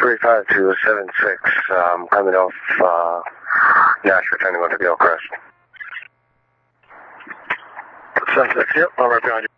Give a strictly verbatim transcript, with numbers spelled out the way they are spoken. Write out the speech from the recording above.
three five two seven six, um, coming off, uh, Nash, returning onto Gilcrest. seven six, yep, I'm right behind you.